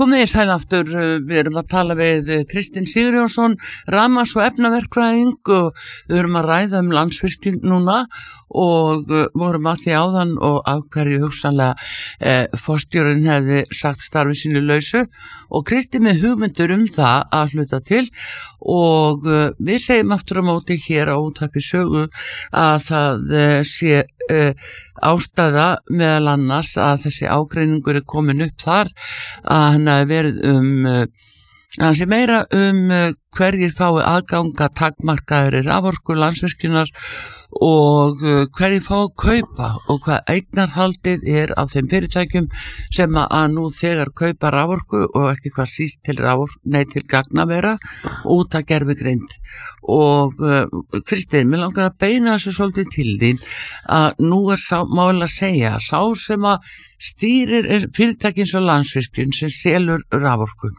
Komið í sæl aftur, við erum að tala við Kristinn Sigurjónsson, rafmagns- og efnaverkfræðing og við erum að ræða Landsvirkjun núna og vorum að því áðan og af hverju hugsanlega forstjórinn hefði sagt starfi sínu lausu og Kristinn með hugmyndur það að hluta til og við segjum aftur á móti hér á Útvarpi Sögu að það sé ástæða meðal annars að þessi ágreiningur komin upp þar að hann hafi verið hann sé meira hverjir fái aðganga takmarkaðri raforku Landsvirkjunar og hverjir fái að kaupa og hvað eignarhaldið á þeim fyrirtækjum sem að nú þegar kaupa raforku og ekki hvað síst til til gagnavera út að gervigreind og Kristinn, mér langar að beina þessu svolítið til þín að nú máli að segja sá sem að stýrir fyrirtækins og Landsvirkjun sem selur raforku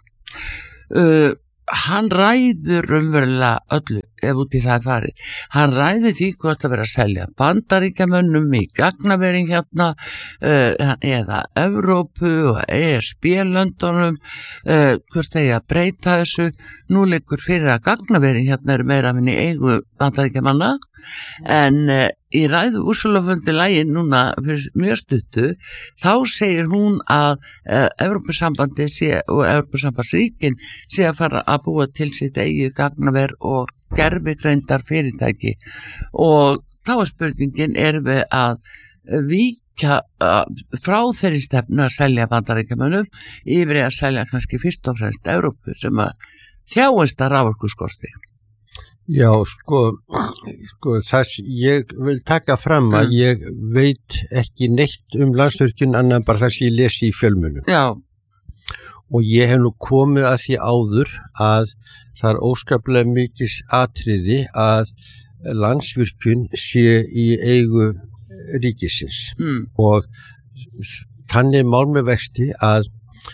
hann ræður raunverulega öllu ef út í það farið. Hann ræður því hvort að vera að selja Bandaríkjamönnum í gagnavering hérna eða Evrópu og ESB-löndunum hvort eigi að breyta þessu. Nú liggur fyrir að gagnavering hérna meira minni eigu Bandaríkjamanna en í ræðu Úrsulafundi lagin núna fyrir mjög stuttu þá segir hún að Evrópusambandi og Evrópusambandsríkin sé að fara að búa til sitt eigið gagnaver og gervigreindar fyrirtæki og þá spurningin við að víkja frá þeirri stefnu að selja Bandaríkjamönnum yfir að selja kannski fyrst og fremst Evrópu sem að þjáist að raforkuskorti. Já, sko ég vil taka fram að ég veit ekki neitt Landsvirkjun annan bara það sem ég lesi í fjölmiðlum. Já. Og ég hef nú komið að því áður að það óskaplega mikils atriði að Landsvirkjun sé í eigu ríkisins og þannig mál með vexti að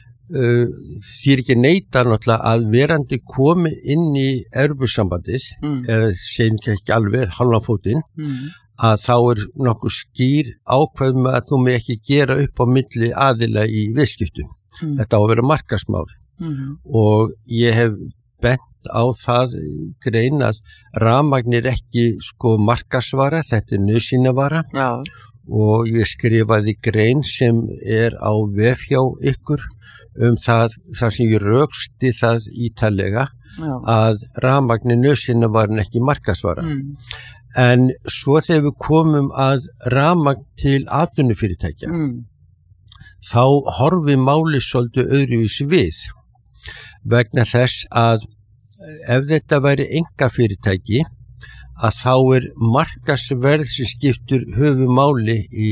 því ekki neita náttúrulega að verandi komi inn í Evrópusambandið eða segjum ekki alveg halvan fótinn að þá nokkuð skýr ákveðum að þú með ekki gera upp á milli aðila í viðskiptum. Þetta á að vera markaðsmál og ég hef bent á það grein að rafmagn ekki markaðsvara, þetta nauðsynjavara. Já. Og ég skrifaði grein sem á vef hjá ykkur það sem ég röksti það ítarlega að rafmagn nauðsynjavaran ekki markaðsvara. En svo þegar við komum að rafmagn til atvinnufyrirtækja þá horfi máli svolítið öðruvísi við vegna þess að ef þetta væri einkafyrirtæki að þá markaðsverð sem skiptur höfumáli í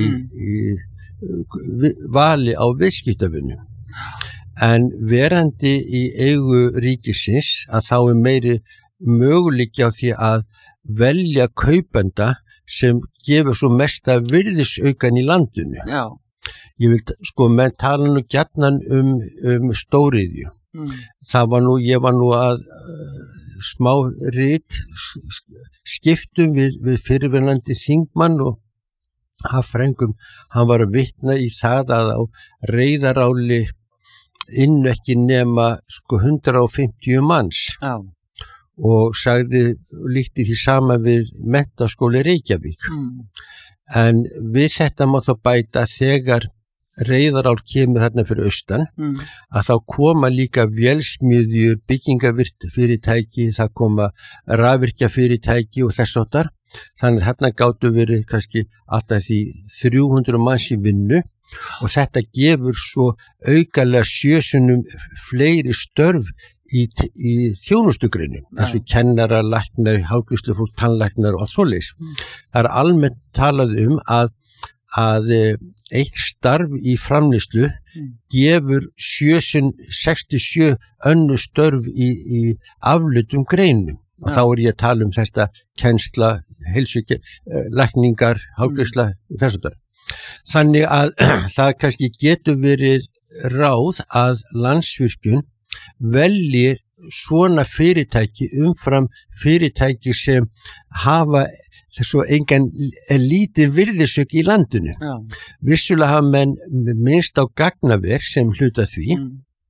vali á viðskiptavinnu. En verandi í eigu ríkisins að þá meiri möguleiki á því að velja kaupenda sem gefur svo mesta virðisaukan í landinu. Já. Ég vil menn tala nú gjarnan stóriðju. Ég var nú að smá rit skiptum við fyrirverandi þingmann og Hafrengum, hann var að vitna í það að á Reyðaráli ekki nema 150 manns. Já. Og líkti því sama við Menntaskóli Reykjavík. En við þetta má þá bæta þegar Reyðarál kemur þarna fyrir austan að þá koma líka vélsmiðjur, byggingarfyrirtæki, það koma rafvirkjafyrirtæki og þess háttar. Þannig að þarna gátu verið kannski alltaf því 300 manns í vinnu og þetta gefur svo aukalega 7 sinnum fleiri störf í þjónustugreinum, þessu kennara, læknar, hárgreiðslufólk, tannlæknar og allt svoleiðis. Það almennt talað að eitt starf í framleiðslu gefur 67 önnur störf í afleiddum greinum. Og þá ég að tala þetta kennsla, lækningar, hárgreiðsla og þess að það. Þannig að það kannski getur verið ráð að Landsvirkjun velji svona fyrirtæki umfram fyrirtæki sem hafa svo engan lítið virðisök í landinu. Já. Vissulega hafa menn minnst á gagnaver sem hluta því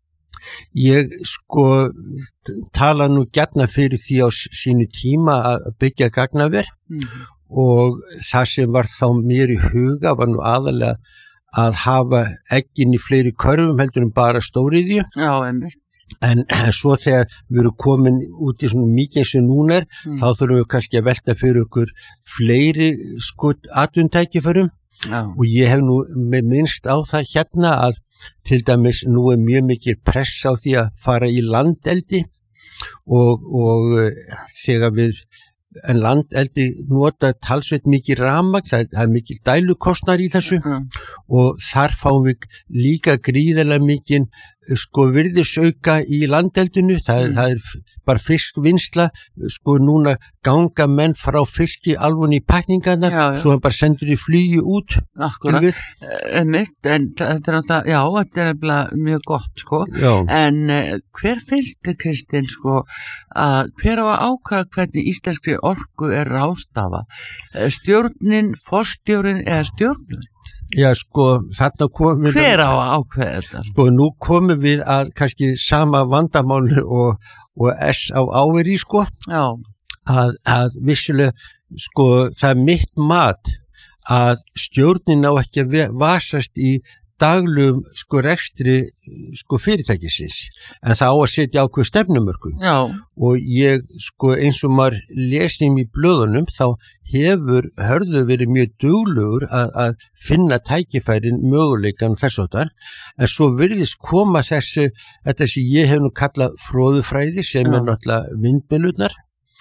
Ég tala nú gjarna fyrir því á sínu tíma að byggja gagnaver og það sem var þá mér í huga var nú aðalega að hafa eggin í fleiri körfum heldur en bara stóriðju. Já, einmitt. En svo þegar við erum komin út í svona mikið sem núna þá þurfum við kannski að velta fyrir okkur fleiri atvinnutækifærum og ég hef nú minnst á það hérna að til dæmis nú mjög mikið press á því að fara í landeldi og þegar en landeldi nota talsveit mikið rafmagn, það er mikið dælukostnaður í þessu og þar fáum við líka gríðarlega mikið virðisauka í landeldinu, það er bara fiskvinnsla, núna ganga menn frá fiski alveg í pakningarnar, svo hann bara sendur í flugi út. Akkurat, mitt, en þetta er alltaf, já, þetta er mjög gott, en hver finnst þið, Kristinn, að hver á að ákvæða hvernig íslenskri orku er ráðstafað? Stjórnin, forstjórinn eða stjórnvöld? Já, þarna komum við... Hver á að ákveða þetta? Nú komum við að kannski sama vandamáli og S á áveri, Já. Að vissulega, það er mitt mat að stjórnin á ekki að vasast í daglum rekstri fyrirtækisins, en það á að setja ákveð stefnumörkum. Já. Og ég eins og maður lesnum í blöðunum þá hefur Hörður verið mjög duglegur að finna tækifærin möguleikan þess áttar, en svo virðist koma þetta sem ég hef nú kallað fróðufræði sem er náttúrulega vindmyllurnar.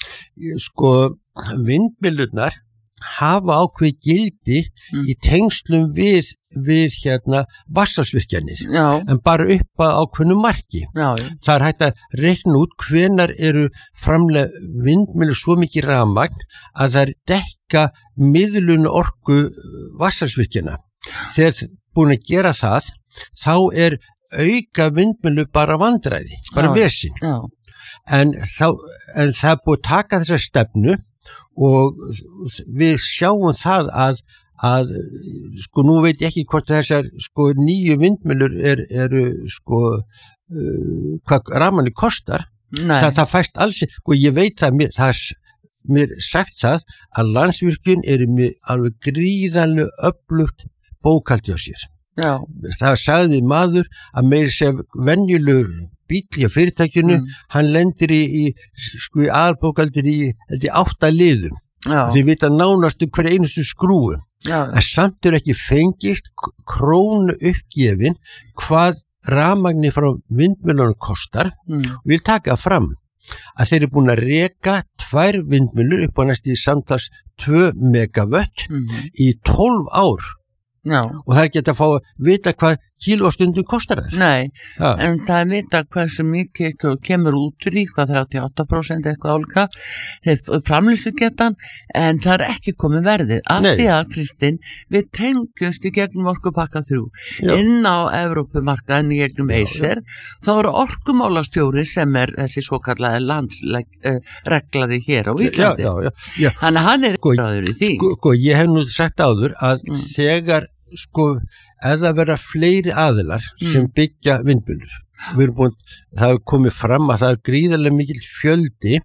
Vindmyllurnar hafa ákveð gildi í tengslum við vatnsaflsvirkjanir, en bara upp að ákveðnu marki. Það er hægt að reikna út hvenær eru framlega vindmyllur svo mikið rafmagn að það er dekka miðlun orku vatnsaflsvirkjana. Þegar búin að gera það, þá er auka vindmyllu bara vandræði, bara vesinn. En það er búið að taka þessa stefnu og við sjáum það að nú veit ég ekki hvort þessar nýju vindmyllur eru hvað rafmagni kostar. Það fæst alls, ég veit að mér sagt það að Landsvirkjun með alveg gríðarlega öflugt bókhald hjá sér. Það sagði maður að meira sem venjulegur bíll hjá fyrirtækjunu, hann lendir í aðalbókaldir í 8 liðum. Þið vita nánast hverja einustu skrúu. En samt ekki fengist krónu uppgefin hvað rafmagni frá vindmyllunum kostar. Og vil taka fram að þeir eru búin að reka 2 vindmyllur upp á næstu samtals 2 megavött í 12 ár. Og það er ekki að fá að vita hvað kílóstundum kostar þess. Nei, en það er vita hversu mikið kemur út úr í, hvað 38% eitthvað álíka, framleiðslugetan, en það er ekki komið verðið. Af því að, Kristinn, við tengjumst í gegnum orkupakka 3 inn á Evrópumarkaðin í gegnum Acer, þá eru orkumálastjóri sem er þessi svokallaði landsreglaði hér á Íslandi. Þannig að hann er gráður í því. Ég hef nú sagt áður að þegar ef það vera fleiri aðilar sem byggja vindmyllur. Það hefur komið fram að það er gríðarlega mikil fjöldi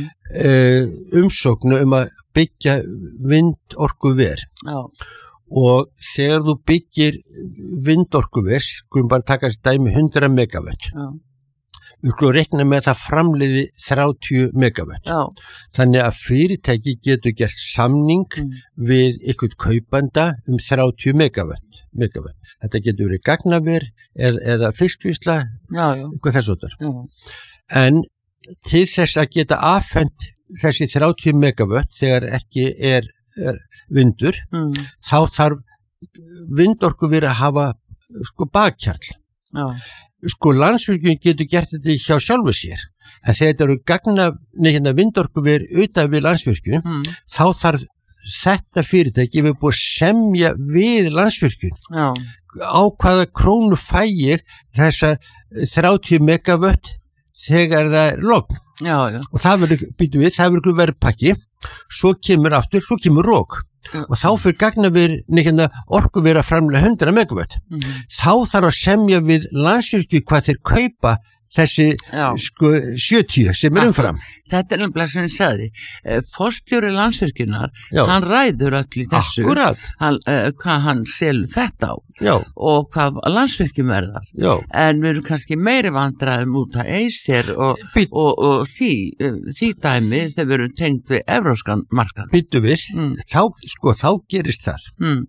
umsóknu að byggja vindorkuver. Og þegar þú byggir vindorkuver, skulum bara taka þessi dæmi 100 megavött. Við skulum rekna með að það framleiði 30 megavött. Þannig að fyrirtæki getur gert samning við einhvern kaupanda 30 megavött. Þetta getur verið gagnaver eða fiskvinnsla, eitthvað þess áttar. En til þess að geta afhent þessi 30 megavött þegar ekki er vindur, þá þarf vindorkuver að hafa bakkjarl. Landsvirkjun getur gert þetta hjá sjálfu sér, en þegar þetta eru vindorkuver utan við Landsvirkjun, þá þarf þetta fyrirtæki við búið að semja við Landsvirkjun á hvaða krónu fæ ég þessa 30 megavött þegar það er logn. Og það verður verið pakki, svo kemur rók. og þá fyrir gagnaver orku vera framlega 100 megawatt. Þá þarf að semja við Landsvirkjun hvað þeir kaupa þessi 70 sem umfram. Þetta nefnilega sem ég sagði. Forstjóri Landsvirkjunar, hann ræður öll í þessu. Akkurat. Hvað hann selur þetta á. Já. Og hvað Landsvirkjun verðar. Já. En við erum kannski meiri vandræðum út að Acer og því dæmi þegar við erum tengt við evróskan markað. Býttu við, þá gerist það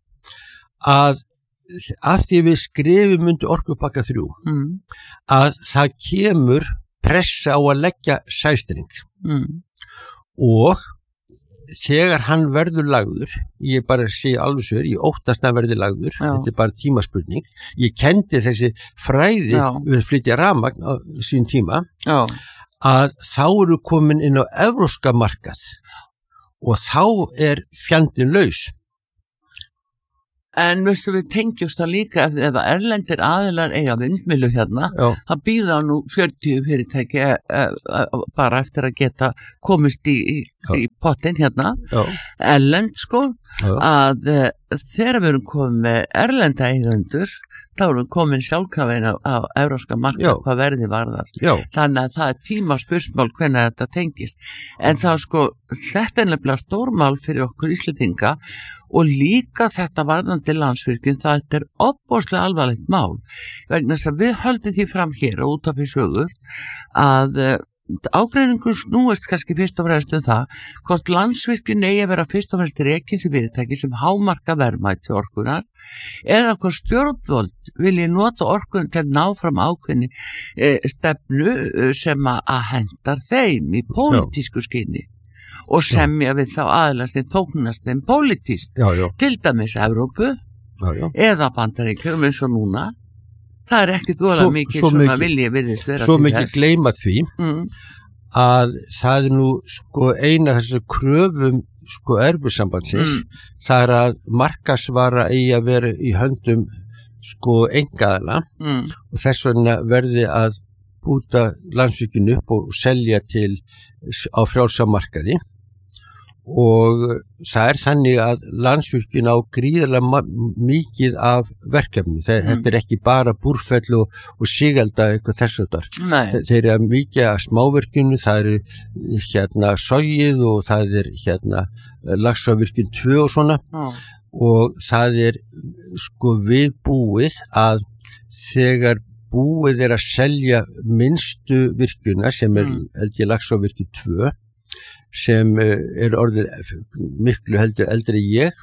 að því við skrifum undir orkupakka 3 að það kemur pressa á að leggja sæstring og þegar hann verður lagður, ég bara sé alveg sér, ég óttast að verður lagður, þetta bara tímaspurning, ég kendi þessi fræði við flytja rafmagn á sín tíma, að þá eru komin inn á evróska markað og þá fjandinn laus. En veistu við tengjumst það líka ef erlendir aðilar eiga vindmyllu hérna, það býða nú 40 fyrirtæki bara eftir að geta komist í pottinn hérna, erlend sko, að þegar við erum komið með erlenda eigendur, þá erum við komin sjálfkrafin á evróska markað hvað verði varðar. Þannig að það tímaspursmál hvenær þetta tengist. En þá sko, þetta nefnilega stórmál fyrir okkur Íslendinga og líka þetta varðandi Landsvirkjun, það opbóðslega alvarlegt mál. Vegna þess að við höldum því fram hér og út af því sögur að ágreiningur snúist kannski fyrst og fremst það hvort Landsvirkjun eigi að vera fyrst og fremst rekin sem fyrirtæki sem hámarka verðmæti orkunar eða hvort stjórnvöld vilji nota orkun til að ná fram ákveðni stefnu sem að hendar þeim í pólitísku skyni og semja við þá aðeins þeim þóknast þeim pólitíst til dæmis Evrópu eða Bandaríkjum eins og núna. Það ekkert voða mikið svona vilji virðist vera til þess. Svo mikið gleyma því að það nú sko eina þessu kröfum sko Evrópusambandsins það að markaðsvara eigi að vera í höndum sko einkaaðila og þess vegna verði að búta Landsvirkjun upp og selja á frjálsa markaði og það þannig að Landsvirkjun á gríðarlega mikið af verkefni. Þetta ekki bara Búrfell og Sigalda eitthvað þessu þar. Þeir mikið af smávirkjunu, það Sogið og það Laxárvirkjun 2 og svona og það sko viðbúið að þegar búið að selja minnstu virkjuna sem held ég Laxárvirkjun 2 sem orðin miklu heldur eldri ég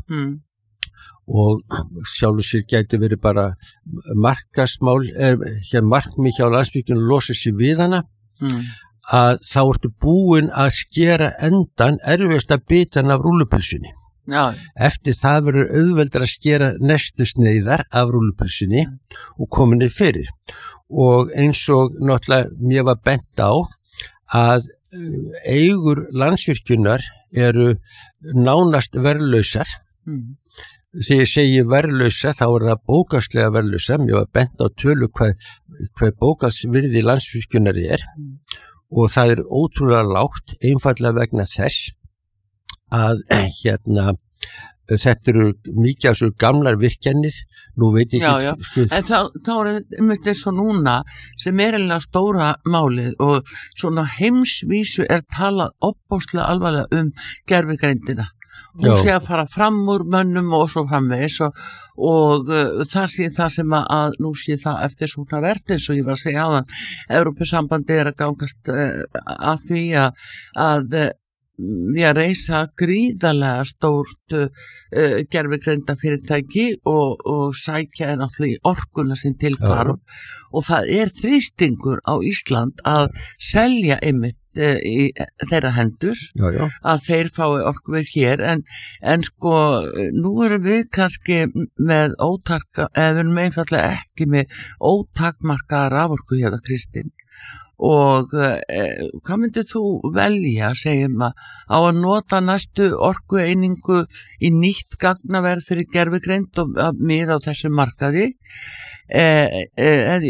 og sjálfur sér gæti verið bara markasmál markmið hjá Landsvirkjun að losa sér við hana að þá ertu búin að skera endan erfiðasta bitan af rúllupylsunni. Eftir það verður auðveldar að skera næstu sneiðar af rúllupylsunni og kominni fyrir og eins og náttúrulega mér var bent á að eigur Landsvirkjunar eru nánast verðlausar. Þegar ég segi verðlausa þá það bókaslega verðlausa. Mér var bent á tölu hvað bókasvirði Landsvirkjunar og það ótrúlega lágt einfallega vegna þess að þetta eru mikið af svo gamlar virkjanir, nú veit ég ekki. En þá þetta svo núna sem eiginlega stóra málið og svona heimsvísu talað opbóðslega alvarlega gervigreindina. Hún sé að fara fram úr mönnum og svo framvegis og það sé það sem að nú sé það eftir svona verð eins og ég var að segja áðan, Evrópusambandið að gangast að því að reisa gríðarlega stórt gervigreinda fyrirtæki og sækja náttúrulega í orkuna sem tilhvarf og það þrýstingur á Ísland að selja einmitt í þeirra hendur að þeir fái orkuver hér en sko nú erum við kannski með við erum einfallega ekki með ótakmarkaða raforku hérna Kristín og hvað myndir þú velja segjum að nota næstu orkueiningu í nýtt gagnaverð fyrir gervigreind og miða á þessu markaði eða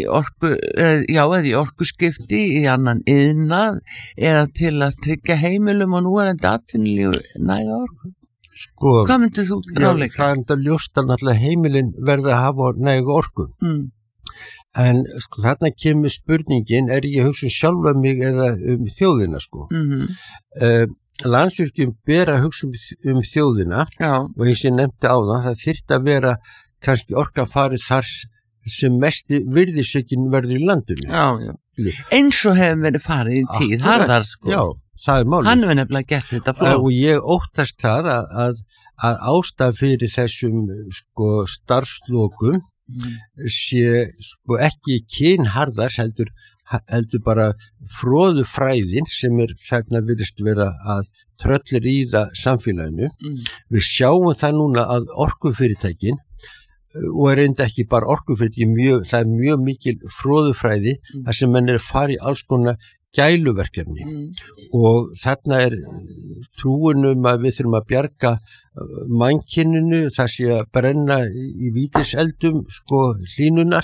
í orkuskipti í annan iðnað eða til að tryggja heimilum og nú enda atvinnulífi næga orku? Sko, hvað myndir þú ráðleika? Það er þetta ljóst að náttúrulega heimilin verða að hafa nægu orku. En sko, þarna kemur spurningin, er ég að hugsa sjálfa mig eða þjóðina sko. Landsvirkjun ber að hugsa þjóðina og eins og ég nefndi áðan, það þyrfti að vera kannski orka farið þar sem mesti virðisaukin verður í landinu. Já. Eins og hefur verið farið í tíð, harðar sko. Já, það er málið. Hann hefur nefnilega gert þetta fló. Og ég óttast það að ástæð fyrir þessum sko starfslokum sé sko ekki kynharðars heldur bara fróðufræðin sem þarna virðist vera að tröllir í það samfélaginu. Við sjáum það núna að orkufyrirtækin og er enda ekki bara orkufyrirtæki, það er mjög mikil fróðufræði þar sem menn að fara í alls konar gæluverkefni og þarna er trúin að við þurfum að bjarga mannkyninu, það sé að brenna í vítiseldum sko hlýnunar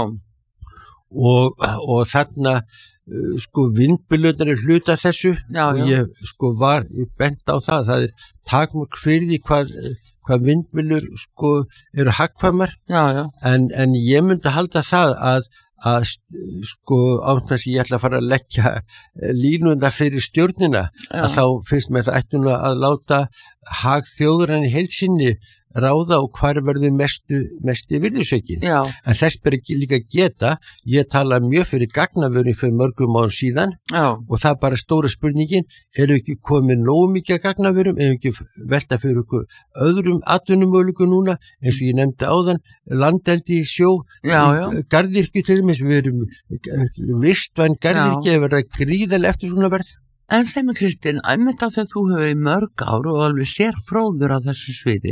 og þarna sko vindbylurnar er hluta þessu og ég sko var bent á það er takmörk fyrir því hvað vindbylur sko eru hagkvæmar en ég myndi halda það að sko áttast ég ætla að fara að leggja línuna fyrir stjórnina að þá finnst mér það ættuna að láta hag þjóðurinnar í heild sinni ráða og hvar verður mesti virðisaukin. En þess ber ekki líka geta, ég tala mjög fyrir gagnavörum fyrir mörgum árum síðan og það er bara stóra spurningin, eru ekki komið nógu mikið gagnavörum, eru ekki velta fyrir okkur öðrum atvinnumöguleikum núna, eins og ég nefndi áðan, landeldi í sjó, garðyrkju til dæmis, við erum vistvæn garðyrkju að verða gríðarlega eftir svona verð. En þeim Kristinn, einmitt á því að þú hefur í mörg ár og alveg sér fróður á þessu sviði,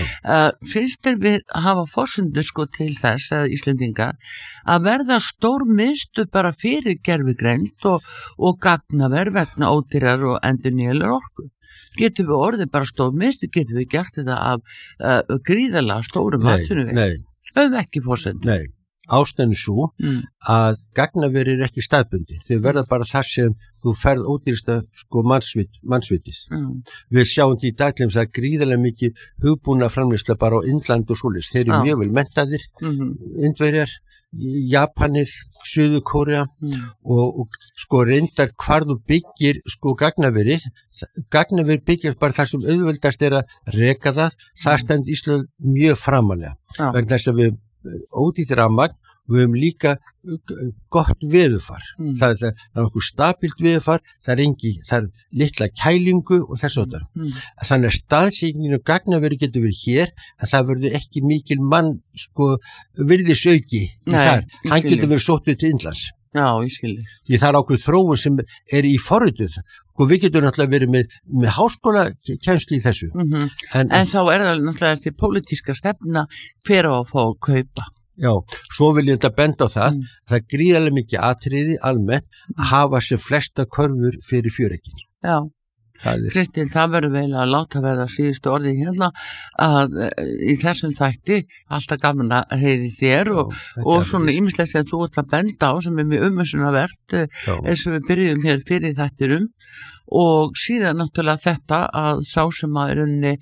finnst þér við hafa forsendur sko til þess að Íslendingar að verða stór miðstöð bara fyrir gervigreind og gagnaver vegna ódýrar og endurnýjanlegar orku? Getum við orðið bara stór miðstöð, getum við gert þetta af gríðarlega stórum atvinnuvegi? Nei. Höfum ekki forsendur? Nei. Ástæðan svo að gagnaveri er ekki staðbundi, þau verða bara þar sem þú ferð ódýrsta sko mannsvitið. Við sjáum því í daglems að gríðarlega mikið hugbúna framleiðsla bara á Indland og svoleiðis, þeir eru mjög vel menntaðir, Indverjar, Japanir, Suður Kórea og sko reyndar hvar þú byggir sko gagnaveri byggjast bara þar sem auðveldast er að reka það stend Ísland mjög framalega, vegna þess að við ódýrt rafmagn og við höfum líka gott veðurfar. Það er okkur stabilt veðurfar, það er litla kælingu og þess að þannig að staðsýknin og gagnaveri getur verið hér en það verður ekki mikil mann sko virðisauki í þar, hann getur verið sóttuð til Indlands. Já, ég skilji. Því það er ákveð þróun sem er í forrituð og við getum náttúrulega verið með háskóla kennslu í þessu. En þá er það náttúrulega þessi pólitíska stefna hver á að fá að kaupa. Já, svo vil ég þetta benda á það er gríðarlega mikið atriði almennt að hafa sem flesta körfur fyrir fjöreikinn. Já. Kristinn, það verður vel að láta verða síðustu orðið hérna að í þessum þætti alltaf gaman að heyri þér og svona ýmislegt sem þú ert að benda á sem er mjög umhersunarvert eins og við byrjum hér fyrir þættirum og síðan náttúrulega þetta að sá sem að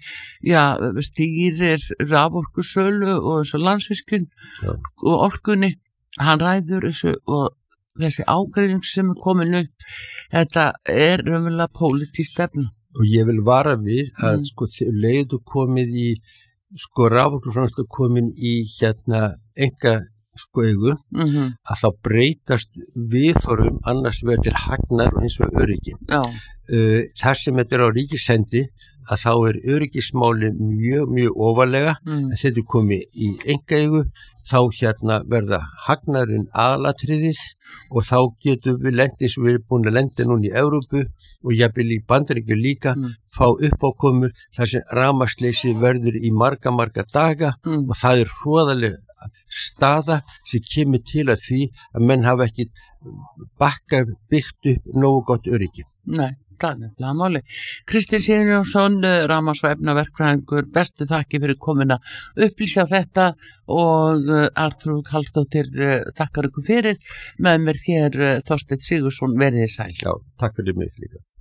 stýrir raforkusölu og eins og Landsvirkjun og orkunni, hann ræður þessu og þessi ágreining sem er komin upp, þetta er raunverulega pólitísk stefna. Og ég vil vara við að sko leiðu komið í sko raforkuframleiðsla komin í enga sko eigu að þá breytast viðhorfum annars vegar til hagnar og hins vegar öryggi. Þar sem þetta er á ríkishendi að þá er öryggismáli mjög ofarlega en þetta er komið í enga eigu þá verða hagnarinn aðalatriðis og þá getum við lendið sem við erum búin að lenda núna í Evrópu og jafnvel í Bandaríkjunum líka fá uppákomur þar sem rafmagnsleysi verður í marga daga og það er hroðaleg staða sem kemur til að því að menn hafa ekki byggt upp nógu gott öryggi. Nei, það er nefnilega máli. Kristinn Sigurjónsson, rafmagns- og efnaverkfræðingur, bestu þakki fyrir komuna upplýsa þetta og Arnþrúður Karlsdóttir þakkar ykkur fyrir með mér hér Þorsteinn Sigurðsson, verið sæl. Já, takk fyrir mig líka.